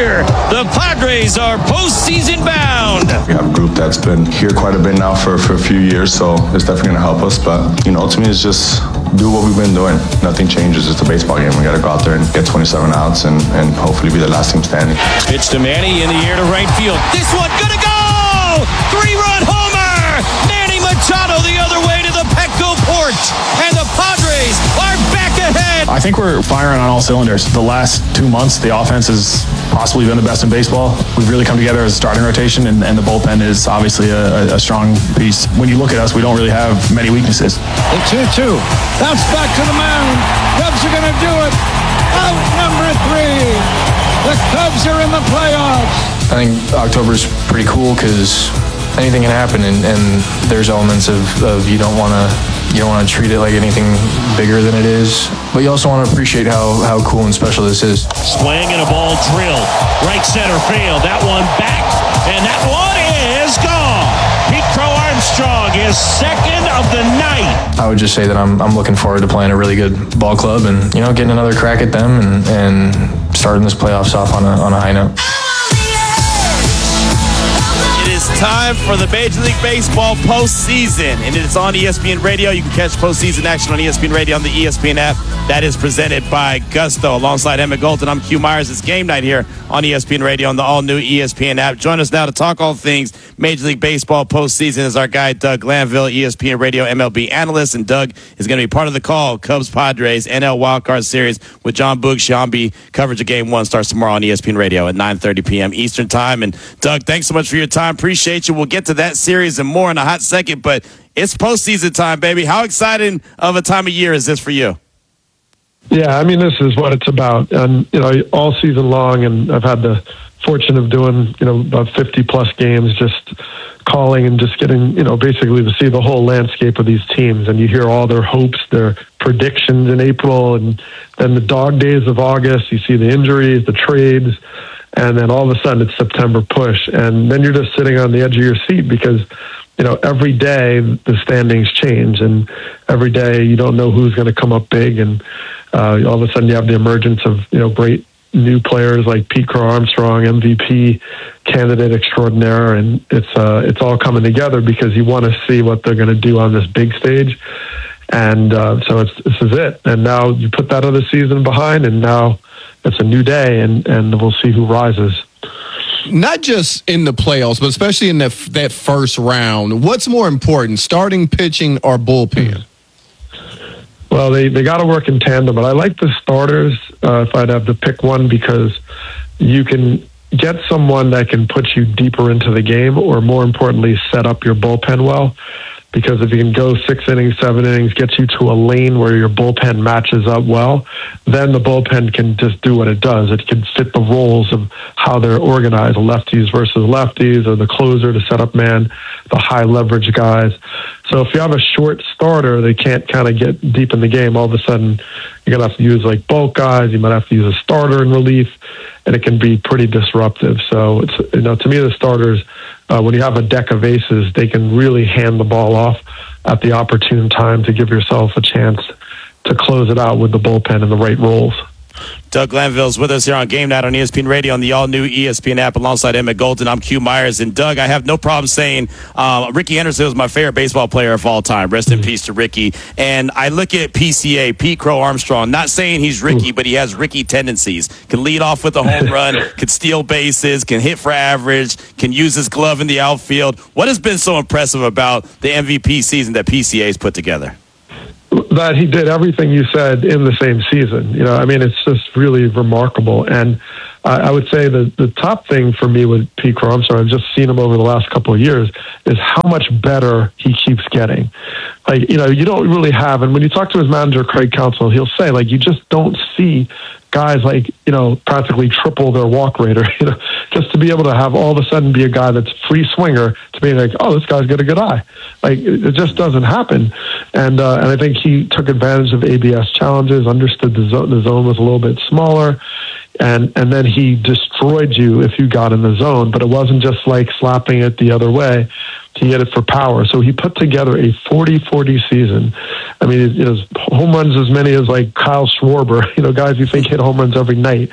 year. The Padres are postseason bound. We have a group that's been here quite a bit now for a few years, so it's definitely going to help us. But, ultimately it's just do what we've been doing. Nothing changes. It's a baseball game. We got to go out there and get 27 outs and hopefully be the last team standing. Pitch to Manny in the air to right field. This one gonna go! 3-run homer! Manny Machado the other way to the Petco porch. And the Padres are back ahead. I think we're firing on all cylinders. The last 2 months, the offense has possibly been the best in baseball. We've really come together as a starting rotation, and the bullpen is obviously a strong piece. When you look at us, we don't really have many weaknesses. The 2-2. Bounce back to the mound. Cubs are going to do it. Out number 3. The Cubs are in the playoffs. I think October's pretty cool because anything can happen, and there's elements of you don't want to treat it like anything bigger than it is, but you also want to appreciate how cool and special this is. Swing and a ball drilled. Right center field. That one back, and that one is gone. Pete Crow Armstrong is second of the night. I would just say that I'm looking forward to playing a really good ball club and getting another crack at them and starting this playoffs off on a high note. It's time for the Major League Baseball postseason, and it's on ESPN Radio. You can catch postseason action on ESPN Radio on the ESPN app. That is presented by Gusto. Alongside Emmett Golden, I'm Q Myers. It's game night here on ESPN Radio on the all-new ESPN app. Join us now to talk all things Major League Baseball postseason is our guy, Doug Glanville, ESPN Radio MLB analyst, and Doug is going to be part of the call. Cubs-Padres NL Wildcard Series with John Boog Sciambi. Coverage of Game 1 starts tomorrow on ESPN Radio at 9:30 p.m. Eastern Time. And Doug, thanks so much for your time. Appreciate you. We'll get to that series and more in a hot second, but it's postseason time, baby. How exciting of a time of year is this for you? Yeah, I mean, this is what it's about. And, all season long, and I've had the fortune of doing, about 50-plus games, just calling and just getting, basically to see the whole landscape of these teams. And you hear all their hopes, their predictions in April, and then the dog days of August. You see the injuries, the trades, and then all of a sudden it's September push. And then you're just sitting on the edge of your seat because, every day the standings change, and every day you don't know who's going to come up big. And all of a sudden you have the emergence of, great new players like Pete Crow Armstrong, MVP candidate extraordinaire. And it's all coming together because you want to see what they're going to do on this big stage. And so this is it. And now you put that other season behind, and now it's a new day, and we'll see who rises. Not just in the playoffs, but especially in that first round. What's more important, starting pitching or bullpen? Well, they got to work in tandem, but I like the starters if I'd have to pick one, because you can get someone that can put you deeper into the game, or more importantly, set up your bullpen well. Because if you can go 6 innings, 7 innings, get you to a lane where your bullpen matches up well, then the bullpen can just do what it does. It can fit the roles of how they're organized, lefties versus lefties, or the closer to set up man, the high leverage guys. So if you have a short starter, they can't kind of get deep in the game. All of a sudden, you're going to have to use like bulk guys. You might have to use a starter in relief, and it can be pretty disruptive. So it's, to me, the starters, when you have a deck of aces, they can really hand the ball off at the opportune time to give yourself a chance to close it out with the bullpen and the right roles. Doug Glanville is with us here on Game Night on ESPN Radio on the all-new ESPN app alongside Emmett Golden. I'm Q Myers. And, Doug, I have no problem saying Ricky Henderson was my favorite baseball player of all time. Rest in peace to Ricky. And I look at PCA, Pete Crow Armstrong, not saying he's Ricky, but he has Ricky tendencies. Can lead off with a home run, can steal bases, can hit for average, can use his glove in the outfield. What has been so impressive about the MVP season that PCA's put together? That he did everything you said in the same season. It's just really remarkable. And I would say that the top thing for me with Pete Crow, I've just seen him over the last couple of years, is how much better he keeps getting. You don't really have, and when you talk to his manager, Craig Counsell, he'll say, you just don't see guys practically triple their walk rate, or, just to be able to have all of a sudden be a guy that's free swinger to be like, oh, this guy's got a good eye. It just doesn't happen. And I think he took advantage of ABS challenges, understood the zone was a little bit smaller, and then he destroyed you if you got in the zone. But it wasn't just like slapping it the other way. He hit it for power. So he put together a 40-40 season. Home runs as many as like Kyle Schwarber, guys you think hit home runs every night.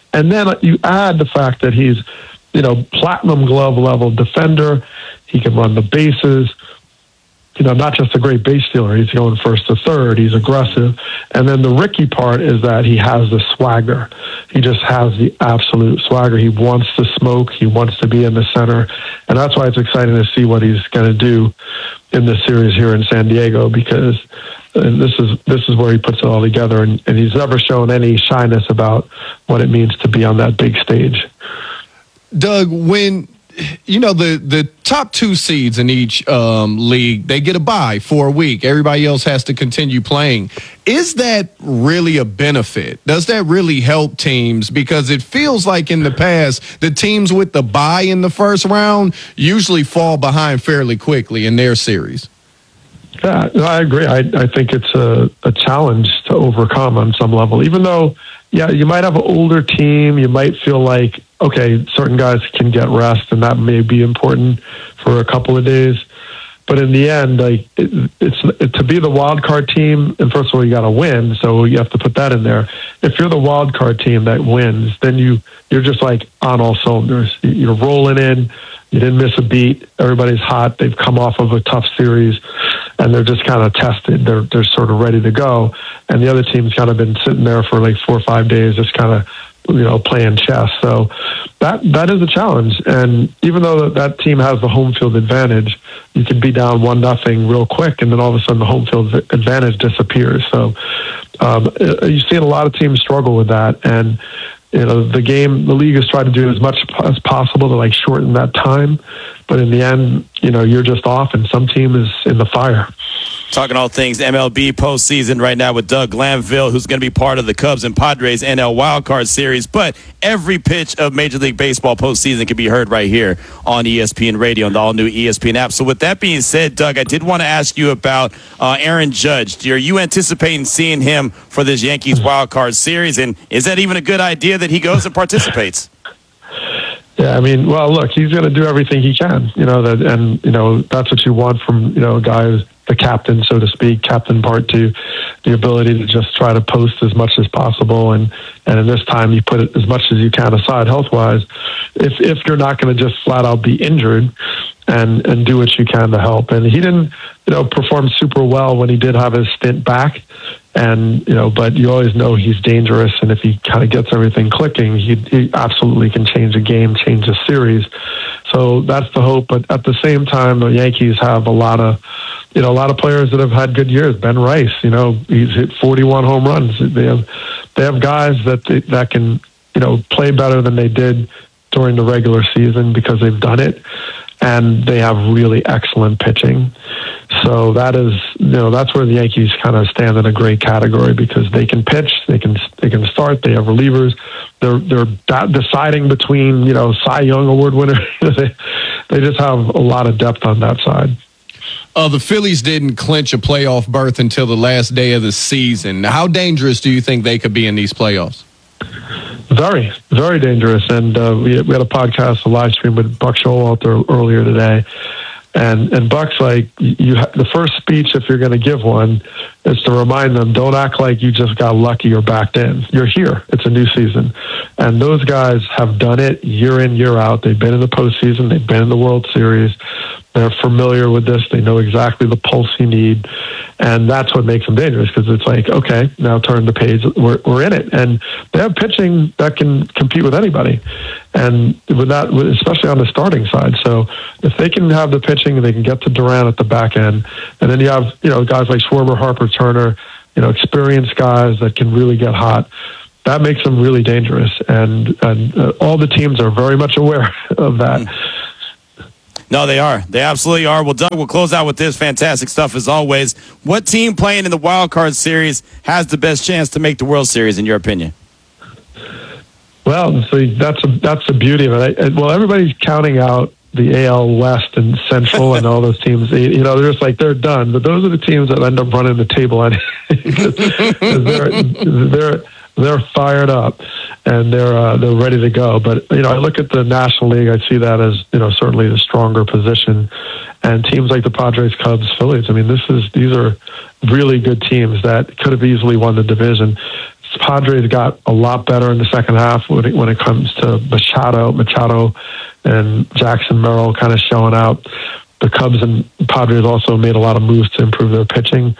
And then you add the fact that he's, platinum glove level defender. He can run the bases. Not just a great base stealer. He's going first to third. He's aggressive. And then the Ricky part is that he has the swagger. He just has the absolute swagger. He wants to smoke. He wants to be in the center. And that's why it's exciting to see what he's going to do in this series here in San Diego, because this is where he puts it all together. And he's never shown any shyness about what it means to be on that big stage. Doug, when the top 2 seeds in each league, they get a bye for a week. Everybody else has to continue playing. Is that really a benefit? Does that really help teams? Because it feels like in the past, the teams with the bye in the first round usually fall behind fairly quickly in their series. Yeah, I agree. I think it's a challenge to overcome on some level. Even though, you might have an older team, you might feel like, okay, certain guys can get rest, and that may be important for a couple of days. But in the end, it's to be the wild card team. And first of all, you got to win, so you have to put that in there. If you're the wild card team that wins, then you're just like on all cylinders. You're rolling in. You didn't miss a beat. Everybody's hot. They've come off of a tough series, and they're just kind of tested. They're sort of ready to go. And the other team's kind of been sitting there for like 4 or 5 days, just kind of, playing chess. So that is a challenge. And even though that team has the home field advantage, you can be down 1-0 real quick, and then all of a sudden the home field advantage disappears. So you've seen a lot of teams struggle with that. And the league has tried to do as much as possible to shorten that time, but in the end, you're just off, and some team is in the fire. Talking all things MLB postseason right now with Doug Glanville, who's going to be part of the Cubs and Padres NL Wildcard Series. But every pitch of Major League Baseball postseason can be heard right here on ESPN Radio and the all-new ESPN app. So with that being said, Doug, I did want to ask you about Aaron Judge. Are you anticipating seeing him for this Yankees Wildcard Series? And is that even a good idea that he goes and participates? Yeah, look, he's going to do everything he can, that's what you want from, a guy who's the captain, so to speak, captain part 2, the ability to just try to post as much as possible. And in this time, you put it as much as you can aside health-wise, if you're not going to just flat out be injured and do what you can to help. And he didn't, perform super well when he did have his stint back. And, but you always know he's dangerous. And if he kind of gets everything clicking, he absolutely can change a game, change a series. So that's the hope. But at the same time, the Yankees have a lot of players that have had good years. Ben Rice, he's hit 41 home runs. They have guys that can, play better than they did during the regular season because they've done it. And they have really excellent pitching. So that is, that's where the Yankees kind of stand in a great category, because they can pitch, they can start, they have relievers. They're deciding between, Cy Young Award winner. They just have a lot of depth on that side. The Phillies didn't clinch a playoff berth until the last day of the season. How dangerous do you think they could be in these playoffs? Very, very dangerous. And we had a podcast, a live stream with Buck Showalter earlier today. And Buck's the first speech, if you're going to give one, is to remind them, don't act like you just got lucky or backed in. You're here. It's a new season. And those guys have done it year in, year out. They've been in the postseason. They've been in the World Series. They're familiar with this. They know exactly the pulse you need. And that's what makes them dangerous, because it's okay, now turn the page. We're in it. And they have pitching that can compete with anybody. And with that, especially on the starting side. So if they can have the pitching and they can get to Duran at the back end, and then you have, guys like Schwarber, Harper, Turner, experienced guys that can really get hot, that makes them really dangerous. And all the teams are very much aware of that. No, they are. They absolutely are. Well, Doug, we'll close out with this fantastic stuff as always. What team playing in the Wild Card Series has the best chance to make the World Series, in your opinion? Well, see, that's the beauty of it. Everybody's counting out the AL West and Central and all those teams. They're just they're done. But those are the teams that end up running the table they're fired up and they're ready to go. But I look at the National League, I see that as certainly the stronger position, and teams like the Padres, Cubs, Phillies. These are really good teams that could have easily won the division. Padres got a lot better in the second half when it comes to Machado and Jackson Merrill kind of showing out. The Cubs and Padres also made a lot of moves to improve their pitching.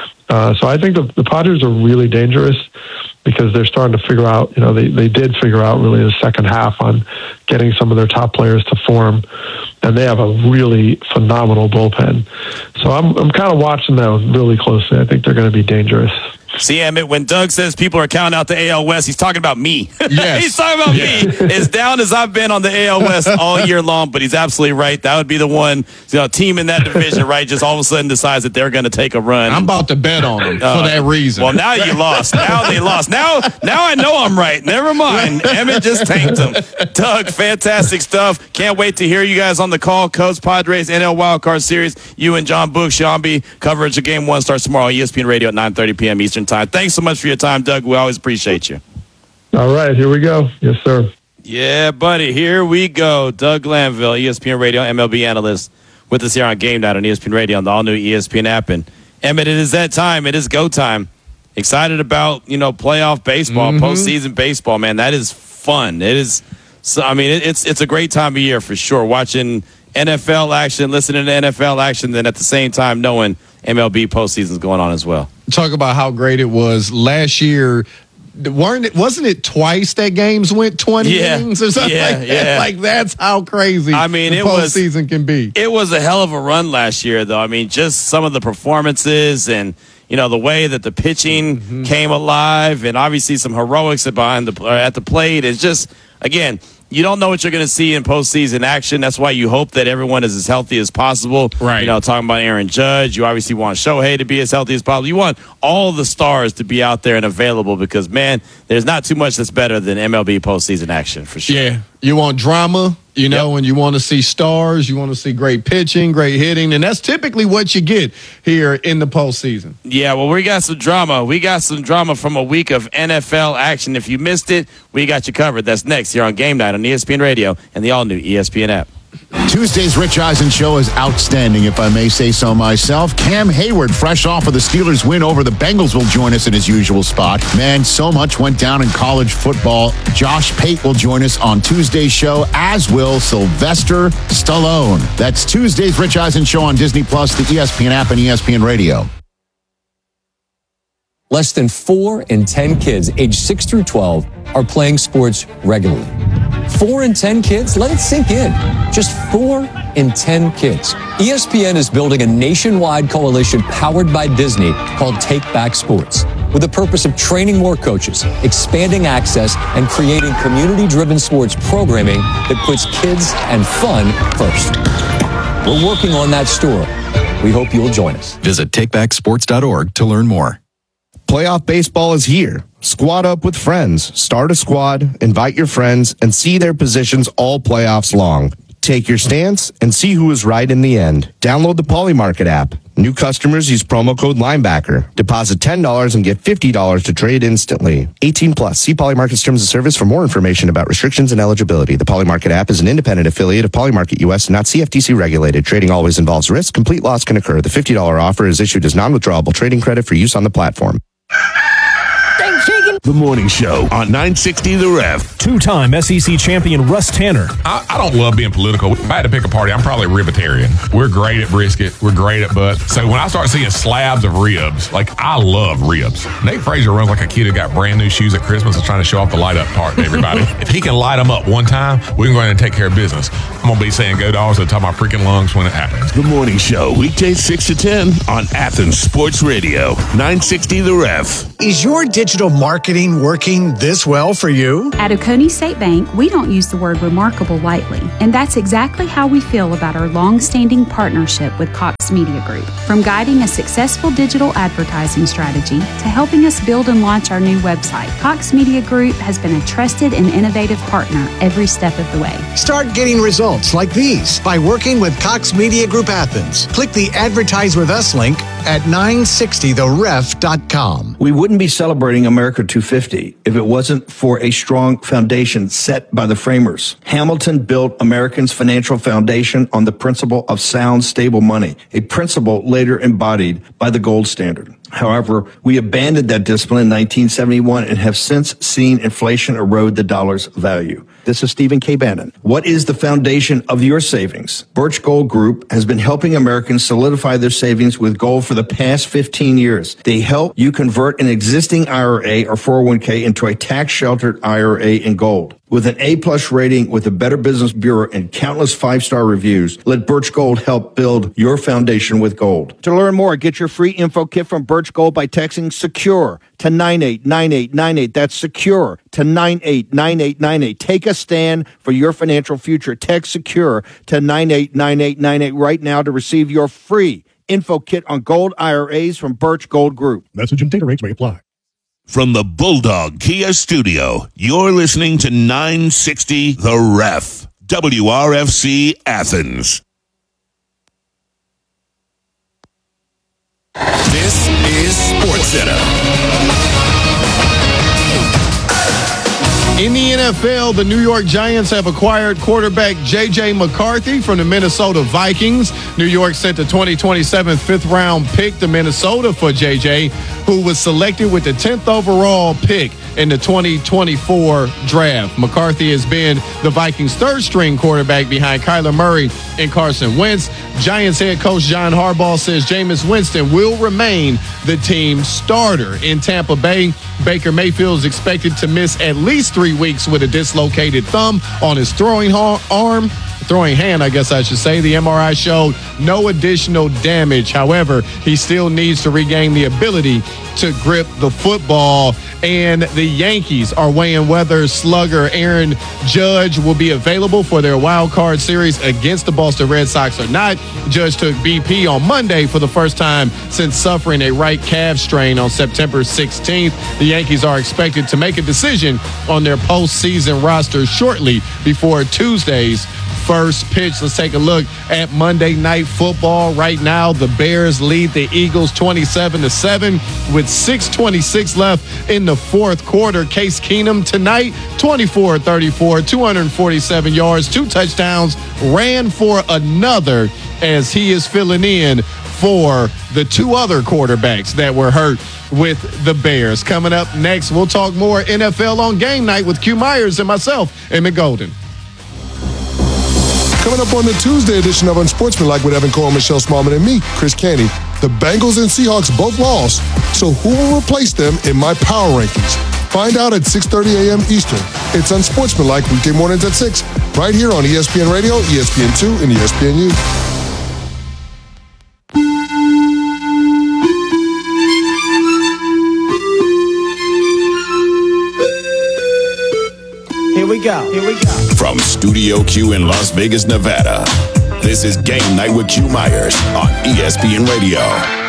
So I think the Padres are really dangerous because they're starting to figure out, they did figure out really the second half on getting some of their top players to form, and they have a really phenomenal bullpen. So I'm kind of watching them really closely. I think they're going to be dangerous. See, Emmett, when Doug says people are counting out the AL West, he's talking about me. Yes. He's talking about me. As down as I've been on the AL West all year long, but he's absolutely right. That would be the one team in that division, right, just all of a sudden decides that they're going to take a run. I'm about to bet on them for that reason. Well, now you lost. Now they lost. Now I know I'm right. Never mind. Emmett just tanked them. Doug, fantastic stuff. Can't wait to hear you guys on the call. Cubs, Padres, NL Wildcard Series. You and John Book, Shambi, coverage of Game 1 starts tomorrow on ESPN Radio at 9:30 p.m. Eastern Time. Thanks so much for your time, Doug. We always appreciate you. All right, here we go. Yes, sir. Yeah, buddy, here we go. Doug Glanville, ESPN Radio MLB analyst, with us here on Game Night on ESPN Radio on the all-new ESPN app. And Emmett, it is that time. It is go time. Excited about, playoff baseball, postseason baseball, man. That is fun. It is. So, I mean, it's a great time of year for sure. Watching NFL action, listening to NFL action, then at the same time knowing MLB postseason is going on as well. Talk about how great it was last year. Wasn't it twice that games went 20 innings or something like that? Yeah. Like, that's how crazy the postseason can be. It was a hell of a run last year, though. I mean, just some of the performances and, the way that the pitching came alive, and obviously some heroics at the plate. It's just, again, you don't know what you're going to see in postseason action. That's why you hope that everyone is as healthy as possible. Right. Talking about Aaron Judge, you obviously want Shohei to be as healthy as possible. You want all the stars to be out there and available because, man, there's not too much that's better than MLB postseason action for sure. Yeah. You want drama, and you want to see stars, you want to see great pitching, great hitting, and that's typically what you get here in the postseason. Yeah, well, we got some drama. We got some drama from a week of NFL action. If you missed it, we got you covered. That's next here on Game Night on ESPN Radio and the all-new ESPN app. Tuesday's Rich Eisen show is outstanding, if I may say so myself. Cam Hayward, fresh off of the Steelers' win over the Bengals, will join us in his usual spot. Man, so much went down in college football. Josh Pate will join us on Tuesday's show, as will Sylvester Stallone. That's Tuesday's Rich Eisen show on Disney+, the ESPN app, and ESPN Radio. Less than 4 in 10 kids aged 6 through 12 are playing sports regularly. 4 in 10 kids? Let it sink in. Just 4 in 10 kids. ESPN is building a nationwide coalition powered by Disney called Take Back Sports, with the purpose of training more coaches, expanding access, and creating community-driven sports programming that puts kids and fun first. We're working on that story. We hope you'll join us. Visit takebacksports.org to learn more. Playoff baseball is here. Squad up with friends. Start a squad, invite your friends, and see their positions all playoffs long. Take your stance and see who is right in the end. Download the Polymarket app. New customers use promo code Linebacker. Deposit $10 and get $50 to trade instantly. 18 plus. See Polymarket's terms of service for more information about restrictions and eligibility. The Polymarket app is an independent affiliate of Polymarket US and not CFTC regulated. Trading always involves risk. Complete loss can occur. The $50 offer is issued as non-withdrawable trading credit for use on the platform. The Morning Show on 960 The Ref. Two-time SEC champion Russ Tanner. I don't love being political. If I had to pick a party, I'm probably a ribitarian. We're great at brisket. We're great at butt. So when I start seeing slabs of ribs, I love ribs. Nate Frazier runs like a kid who got brand new shoes at Christmas and trying to show off the light up part to everybody. If he can light them up one time, we can go ahead and take care of business. I'm going to be saying go dogs to the top of my freaking lungs when it happens. The Morning Show, weekdays 6 to 10 on Athens Sports Radio, 960 The Ref. Is your digital marketing working this well for you? At Oconee State Bank, we don't use the word remarkable lightly, and that's exactly how we feel about our long-standing partnership with Cox Media Group. From guiding a successful digital advertising strategy to helping us build and launch our new website, Cox Media Group has been a trusted and innovative partner every step of the way. Start getting results like these by working with Cox Media Group Athens. Click the Advertise With Us link at 960theref.com. We wouldn't be celebrating America 250 if it wasn't for a strong foundation set by the framers. Hamilton built Americans' financial foundation on the principle of sound, stable money, a principle later embodied by the gold standard. However, we abandoned that discipline in 1971 and have since seen inflation erode the dollar's value. This is Stephen K. Bannon. What is the foundation of your savings? Birch Gold Group has been helping Americans solidify their savings with gold for the past 15 years. They help you convert an existing IRA or 401k into a tax-sheltered IRA in gold. With an A-plus rating with the Better Business Bureau and countless five-star reviews, let Birch Gold help build your foundation with gold. To learn more, get your free info kit from Birch Gold by texting SECURE to 989898. That's SECURE to 989898. Take a stand for your financial future. Text SECURE to 989898 right now to receive your free info kit on gold IRAs from Birch Gold Group. Message and data rates may apply. From the Bulldog Kia Studio, you're listening to 960 The Ref, WRFC Athens. This is SportsCenter. In the NFL, the New York Giants have acquired quarterback J.J. McCarthy from the Minnesota Vikings. New York sent the 2027 fifth-round pick to Minnesota for J.J., who was selected with the 10th overall pick in the 2024 draft. McCarthy has been the Vikings' third-string quarterback behind Kyler Murray and Carson Wentz. Giants head coach John Harbaugh says Jameis Winston will remain the team's starter. In Tampa Bay, Baker Mayfield is expected to miss at least 3 weeks with a dislocated thumb on his throwing hand, I guess I should say. The MRI showed no additional damage. However, he still needs to regain the ability to grip the football. And the Yankees are weighing whether slugger Aaron Judge will be available for their wild card series against the Boston Red Sox or not. Judge took BP on Monday for the first time since suffering a right calf strain on September 16th. The Yankees are expected to make a decision on their postseason roster shortly before Tuesday's first pitch. Let's take a look at Monday Night Football. Right now, the Bears lead the Eagles 27-7 with 6:26 left in the fourth quarter. Case Keenum tonight, 24-34, 247 yards, 2 touchdowns, ran for another as he is filling in for the 2 other quarterbacks that were hurt with the Bears. Coming up next, we'll talk more NFL on Game Night with Q Myers and myself, Emmett Golden. Coming up on the Tuesday edition of Unsportsmanlike with Evan Cole, Michelle Smallman, and me, Chris Canty. The Bengals and Seahawks both lost, so who will replace them in my power rankings? Find out at 6:30 a.m. Eastern. It's Unsportsmanlike weekday mornings at 6, right here on ESPN Radio, ESPN2, and ESPNU. Here we go. From Studio Q in Las Vegas, Nevada, this is Game Night with Q Myers on ESPN Radio.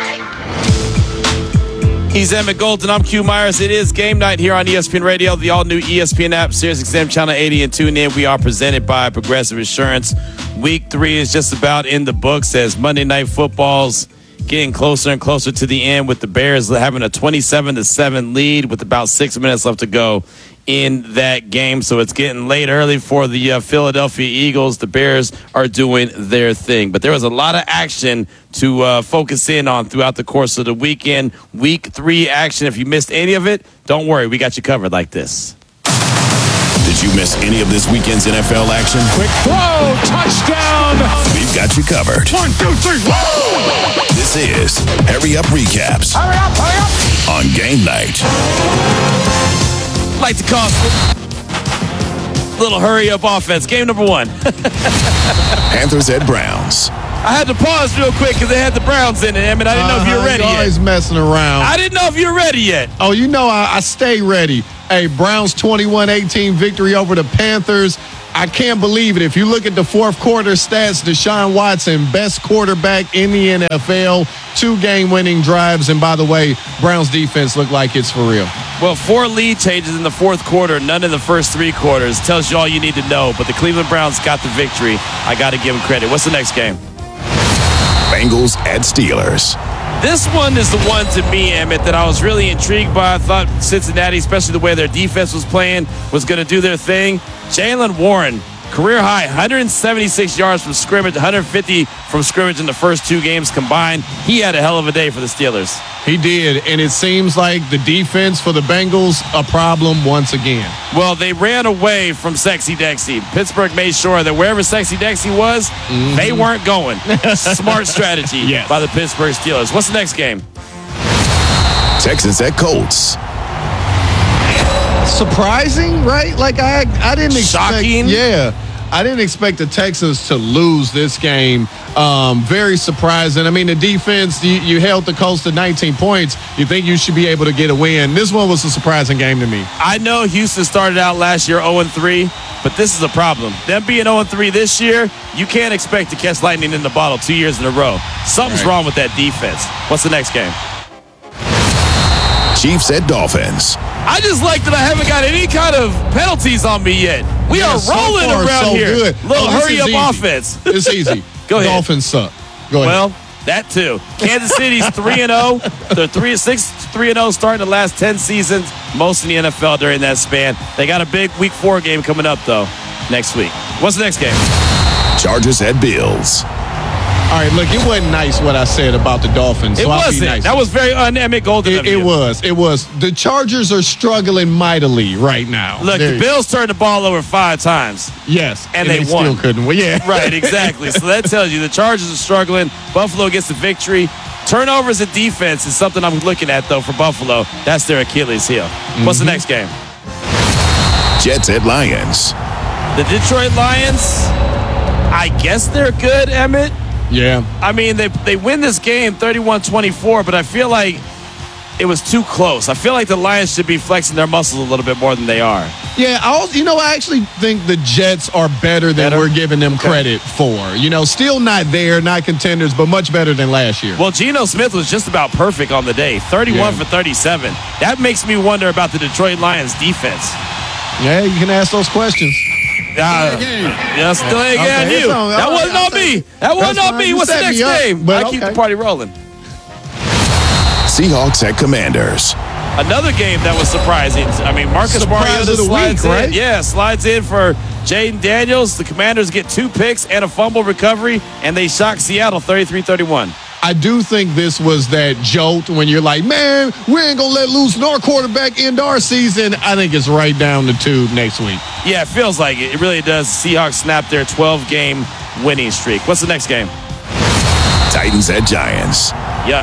He's Emmett Golden. I'm Q Myers. It is Game Night here on ESPN Radio, the all-new ESPN app, SiriusXM Channel 80, and tune in. We are presented by Progressive Insurance. Week 3 is just about in the books as Monday Night Football's getting closer and closer to the end with the Bears having a 27-7 lead with about 6 minutes left to go in that game. So it's getting late early for the Philadelphia Eagles. The Bears are doing their thing. But there was a lot of action to focus in on throughout the course of the weekend. Week 3 action. If you missed any of it, don't worry. We got you covered like this. Did you miss any of this weekend's NFL action? Quick throw, touchdown! We've got you covered. 1, 2, 3, whoa! This is Hurry Up Recaps. Hurry up! On Game Night. Like to call little hurry up offense. Game number 1. Panthers at Browns. I had to pause real quick because they had the Browns in it. I mean, I didn't know if you were ready yet. Always messing around. I didn't know if you were ready yet. Oh, you know I stay ready. Hey, Browns 21-18 victory over the Panthers. I can't believe it. If you look at the fourth quarter stats, Deshaun Watson, best quarterback in the NFL, 2 game-winning drives. And by the way, Browns defense looked like it's for real. Well, 4 lead changes in the fourth quarter, none in the first 3 quarters. Tells you all you need to know. But the Cleveland Browns got the victory. I got to give them credit. What's the next game? Bengals at Steelers. This one is the one to me, Emmett, that I was really intrigued by. I thought Cincinnati, especially the way their defense was playing, was going to do their thing. Jaylen Warren Career high, 176 yards from scrimmage, 150 from scrimmage in the first 2 games combined. He had a hell of a day for the Steelers. He did, and it seems like the defense for the Bengals a problem once again. Well, they ran away from Sexy Dexy. Pittsburgh made sure that wherever Sexy Dexy was, they weren't going. Smart strategy by the Pittsburgh Steelers. What's the next game? Texans at Colts. Surprising, right? Like I didn't expect. Shocking. Yeah, I didn't expect the Texans to lose this game. Very surprising. I mean, the defense, you held the Colts to 19 points. You think you should be able to get a win. This one was a surprising game to me. I know Houston started out last year 0-3, but this is a problem. Them being 0-3 this year, you can't expect to catch lightning in the bottle 2 years in a row. Something's wrong with that defense. What's the next game? Chiefs at Dolphins. I just like that I haven't got any kind of penalties on me yet. We are rolling so far, around so here. Good. Little this hurry is up easy. offense. It's easy. Go ahead. Dolphins suck. Go ahead. Well, that too. Kansas City's 3-0. They're 3-0 starting the last 10 seasons, most in the NFL during that span. They got a big Week 4 game coming up, though, next week. What's the next game? Chargers at Bills. All right, look, it wasn't nice what I said about the Dolphins. It so wasn't. Nice. That was very un-Emmett Golden of you. It was. The Chargers are struggling mightily right now. Look, the Bills turned the ball over 5 times. Yes. And they won. Still couldn't win. Yeah. Right, exactly. So that tells you the Chargers are struggling. Buffalo gets the victory. Turnovers and defense is something I'm looking at, though, for Buffalo. That's their Achilles heel. What's the next game? Jets at Lions. The Detroit Lions, I guess they're good, Emmett. Yeah. I mean, they win this game 31-24, but I feel like it was too close. I feel like the Lions should be flexing their muscles a little bit more than they are. Yeah, I actually think the Jets are better than we're giving them credit for. Still not there, not contenders, but much better than last year. Well, Geno Smith was just about perfect on the day, 31 for 37. That makes me wonder about the Detroit Lions defense. Yeah, you can ask those questions. Yes, delay again. Okay, You. That wasn't on me. That wasn't on me. What's the next game? I keep the party rolling. Seahawks at Commanders. Another game that was surprising. I mean, Marcus Mariota slides in. Right? Yeah, slides in for Jaden Daniels. The Commanders get 2 picks and a fumble recovery, and they shock Seattle 33-31. I do think this was that jolt when you're like, man, we ain't going to let loose our quarterback end our season. I think it's right down the tube next week. Yeah, it feels like it. It really does. Seahawks snap their 12-game winning streak. What's the next game? Titans at Giants. Yuck.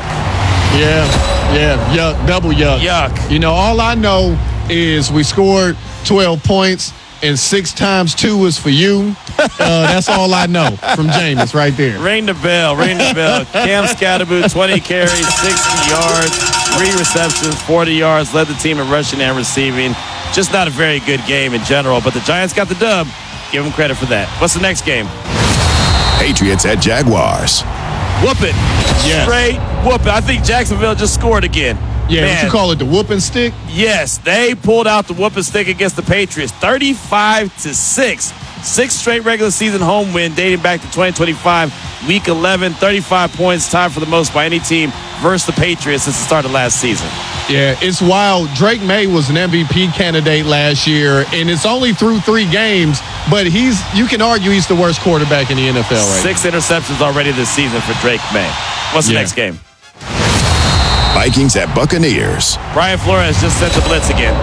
Yeah, yuck, double yuck. Yuck. All I know is we scored 12 points, and 6 times 2 is for you. That's all I know from Jameis right there. Ring the bell. Cam Scatterboot, 20 carries, 60 yards, 3 receptions, 40 yards, led the team in rushing and receiving. Just not a very good game in general, but the Giants got the dub. Give them credit for that. What's the next game? Patriots at Jaguars. Whoop it. Yes. Straight whoop it. I think Jacksonville just scored again. Yeah, Man. What you call it, the whooping stick? Yes, they pulled out the whooping stick against the Patriots, 35-6. 6th straight regular season home win dating back to 2025, Week 11, 35 points, tied for the most by any team versus the Patriots since the start of last season. Yeah, it's wild. Drake May was an MVP candidate last year, and it's only through 3 games, but you can argue he's the worst quarterback in the NFL right 6 interceptions already this season for Drake May. What's the next game? Vikings at Buccaneers. Brian Flores just sent the blitz again.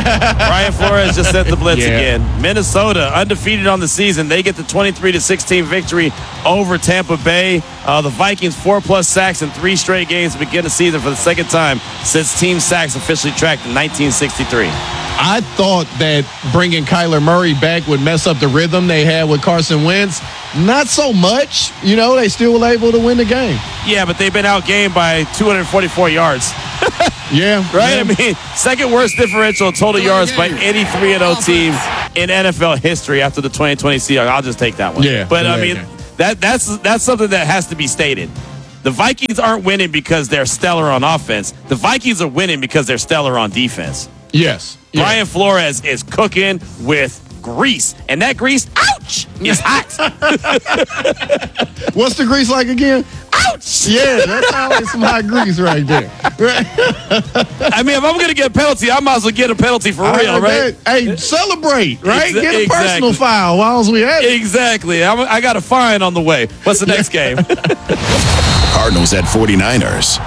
Again. Minnesota, undefeated on the season. They get the 23-16 victory over Tampa Bay. The Vikings, 4+ sacks in 3 straight games to begin the season for the second time since team sacks officially tracked in 1963. I thought that bringing Kyler Murray back would mess up the rhythm they had with Carson Wentz. Not so much. They still were able to win the game. Yeah, but they've been outgained by 244 yards. Yeah. Right? I mean, second worst differential total yards by any 3-0 team in NFL history after the 2020 Seahawks. I'll just take that one. Yeah. But, I mean, that's something that has to be stated. The Vikings aren't winning because they're stellar on offense. The Vikings are winning because they're stellar on defense. Yes. Brian Flores is cooking with grease. And that grease, ouch, is hot. What's the grease like again? Ouch! Ouch. Yeah, that sounds like some hot grease right there. I mean, if I'm going to get a penalty, I might as well get a penalty for real, right? Hey, celebrate, right? Get a Exactly. personal foul while we at it. Exactly. I got a fine on the way. What's the next game? Cardinals at 49ers.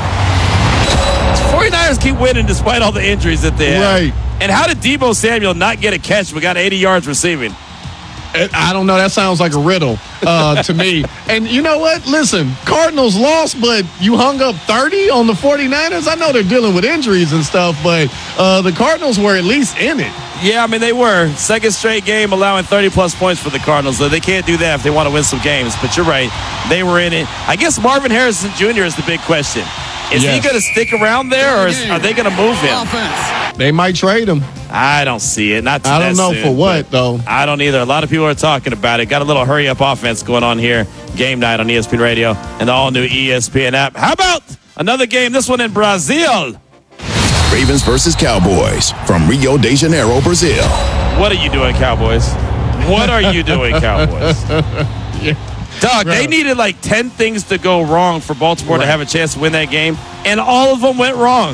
49ers keep winning despite all the injuries that they have. Right. And how did Deebo Samuel not get a catch but got 80 yards receiving? I don't know. That sounds like a riddle to me. And you know what? Listen, Cardinals lost, but you hung up 30 on the 49ers. I know they're dealing with injuries and stuff, but the Cardinals were at least in it. Yeah, I mean, they were. Second straight game allowing 30-plus points for the Cardinals. So they can't do that if they want to win some games. But you're right. They were in it. I guess Marvin Harrison Jr. is the big question. Is he going to stick around there, or are they going to move him? They might trade him. I don't see it. Not I don't know soon, for what, though. I don't either. A lot of people are talking about it. Got a little hurry-up offense going on here. Game night on ESPN Radio and the all-new ESPN app. How about another game, this one in Brazil? Ravens versus Cowboys from Rio de Janeiro, Brazil. What are you doing, Cowboys? What are you doing, Cowboys? Doug, they needed like 10 things to go wrong for Baltimore to have a chance to win that game, and all of them went wrong.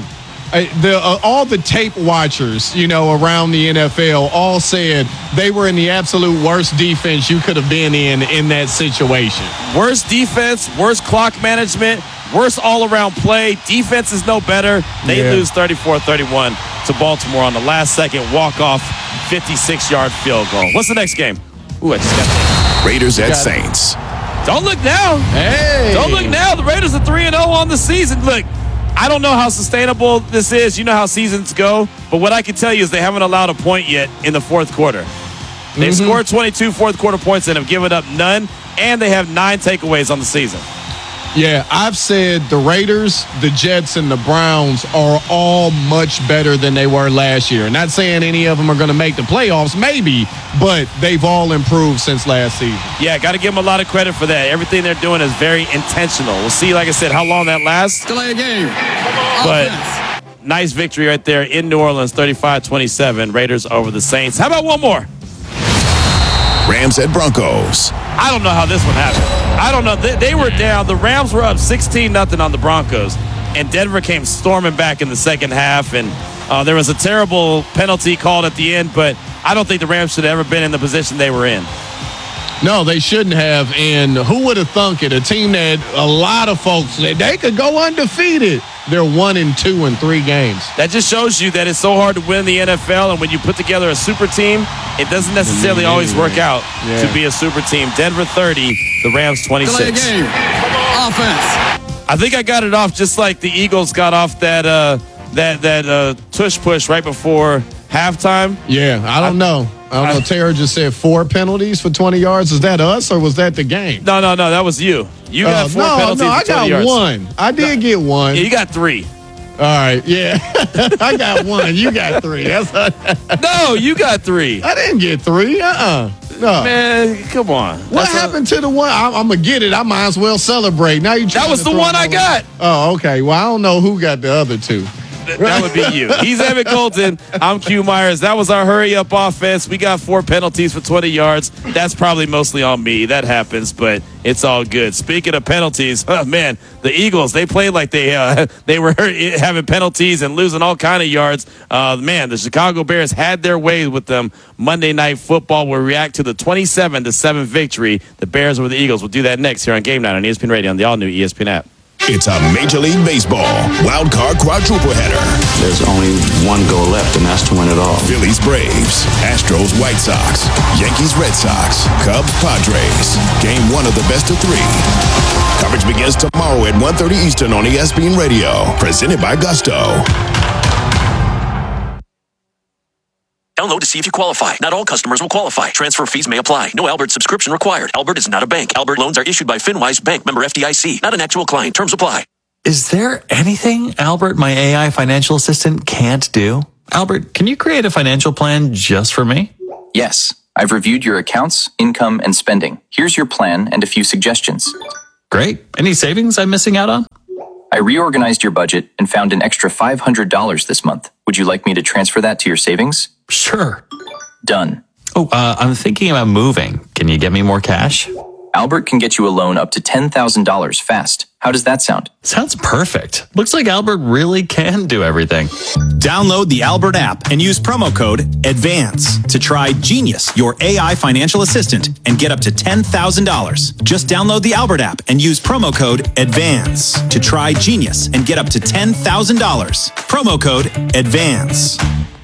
All the tape watchers, around the NFL all said they were in the absolute worst defense you could have been in that situation. Worst defense, worst clock management, worst all-around play. Defense is no better. They lose 34-31 to Baltimore on the last-second walk-off 56-yard field goal. What's the next game? Ooh, I just got that. Raiders at Saints. Don't look now. Hey. Don't look now. The Raiders are 3-0 on the season. Look, I don't know how sustainable this is. You know how seasons go. But what I can tell you is they haven't allowed a point yet in the fourth quarter. They've scored 22 fourth-quarter points and have given up none, and they have 9 takeaways on the season. Yeah, I've said the Raiders, the Jets, and the Browns are all much better than they were last year. Not saying any of them are going to make the playoffs, maybe, but they've all improved since last season. Yeah, got to give them a lot of credit for that. Everything they're doing is very intentional. We'll see, like I said, how long that lasts. Delay a game. But nice victory right there in New Orleans, 35-27, Raiders over the Saints. How about one more? Rams at Broncos. I don't know how this one happened. I don't know. They were down. The Rams were up 16-0 on the Broncos, and Denver came storming back in the second half, and there was a terrible penalty called at the end, but I don't think the Rams should have ever been in the position they were in. No, they shouldn't have, and who would have thunk it? A team that a lot of folks said they could go undefeated. They're 1-2 in 3 games. That just shows you that it's so hard to win the NFL, and when you put together a super team, it doesn't necessarily always work out to be a super team. Denver 30, the Rams 26. Delay a game. Offense. I think I got it off just like the Eagles got off that tush push right before halftime. Yeah, I don't know. Tara just said 4 penalties for 20 yards. Is that us or was that the game? No, that was you. You got 4 penalties I for 20 yards. got 1. I did get 1. Yeah, you got 3. All right, yeah. I got 1. You got 3. No, you got 3. I didn't get 3. No. Man, come on. What happened to the one? I'm going to get it. I might as well celebrate. Now you. That was the one I got. Oh, okay. Well, I don't know who got the other 2. That would be you. He's Evan Golden. I'm Q Myers. That was our hurry-up offense. We got 4 penalties for 20 yards. That's probably mostly on me. That happens, but it's all good. Speaking of penalties, oh, man, the Eagles, they played like they were having penalties and losing all kind of yards. Man, the Chicago Bears had their way with them. Monday Night Football will react to the 27-7 victory. The Bears over the Eagles. We'll do that next here on Game Night on ESPN Radio on the all-new ESPN app. It's a Major League Baseball wild card quadruple header. There's only one goal left, and that's to win it all. Phillies, Braves, Astros, White Sox, Yankees, Red Sox, Cubs, Padres. Game 1 of the best of 3. Coverage begins tomorrow at 1:30 Eastern on ESPN Radio. Presented by Gusto. Download to see if you qualify. Not all customers will qualify. Transfer fees may apply. No Albert subscription required. Albert is not a bank. Albert loans are issued by FinWise Bank, member FDIC. Not an actual client. Terms apply. Is there anything Albert, my AI financial assistant, can't do? Albert, can you create a financial plan just for me? Yes. I've reviewed your accounts, income, and spending. Here's your plan and a few suggestions. Great. Any savings I'm missing out on? I reorganized your budget and found an extra $500 this month. Would you like me to transfer that to your savings? Sure. Done. Oh, I'm thinking about moving. Can you get me more cash? Albert can get you a loan up to $10,000 fast. How does that sound? Sounds perfect. Looks like Albert really can do everything. Download the Albert app and use promo code ADVANCE to try Genius, your AI financial assistant, and get up to $10,000. Just download the Albert app and use promo code ADVANCE to try Genius and get up to $10,000. Promo code ADVANCE.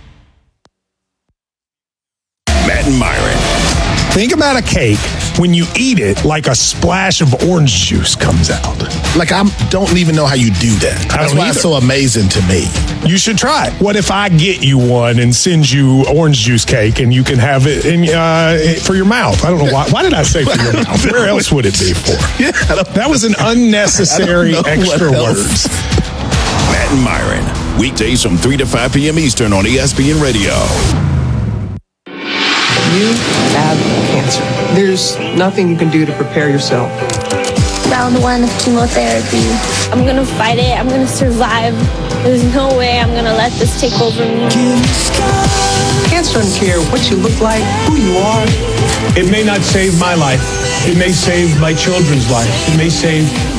Matt and Myron. Think about a cake when you eat it, like a splash of orange juice comes out. Like, I don't even know how you do that. That's why it's so amazing to me. You should try it. What if I get you one and send you orange juice cake and you can have it in, for your mouth? I don't know why. Why did I say for your mouth? Where else would it be for? Yeah, that was an unnecessary extra words. Matt and Myron, weekdays from 3 to 5 p.m. Eastern on ESPN Radio. You have cancer. There's nothing you can do to prepare yourself. Round 1 of chemotherapy. I'm gonna fight it. I'm gonna survive. There's no way I'm gonna let this take over me. Cancer doesn't care what you look like, who you are. It may not save my life. It may save my children's life. It may save